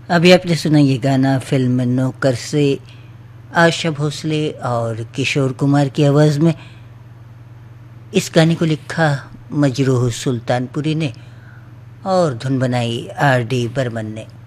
अभी आपने सुना ये गाना फिल्म नौकर से, आशा भोसले और किशोर कुमार की आवाज़ में। इस गाने को लिखा मजरूह सुल्तानपुरी ने और धुन बनाई आर डी बर्मन ने।